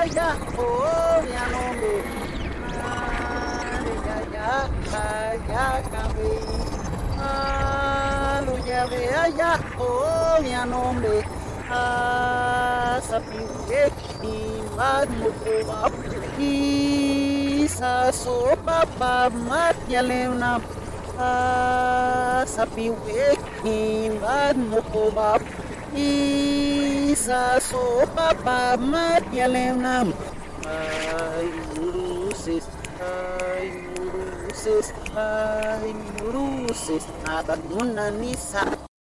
ya, oh, ya no me. Ya, cabe. Ya vea ya, oh, ya no me. Sa piwe, imat mo ko ba? Sa sopa pa mat ya lena. Sa piwe, imat mo ko ba? Isa sopa pa mat ya lena. Ay, luces, ay, luces, ay, luces, nada nuna nisa.